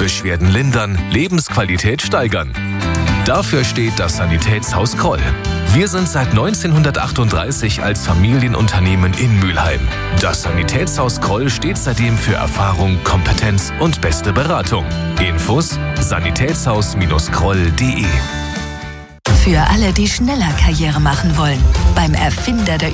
Beschwerden lindern, Lebensqualität steigern. Dafür steht das Sanitätshaus Kroll. Wir sind seit 1938 als Familienunternehmen in Mülheim. Das Sanitätshaus Kroll steht seitdem für Erfahrung, Kompetenz und beste Beratung. Infos: sanitätshaus-kroll.de. Für alle, die schneller Karriere machen wollen. Beim Erfinder der